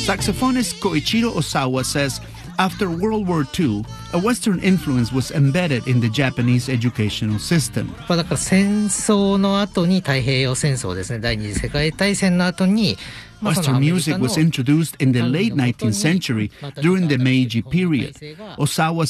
Saxophonist Koichiro Osawa says after World War II, a Western influence was embedded in the Japanese educational system. だから戦争の後に太平洋戦争ですね、第二次世界大戦の後に Western music was introduced in the late 19th century during the Meiji period. Osawa